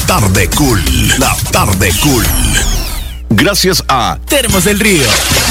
tarde cool. La tarde cool. Gracias a Termos del Río,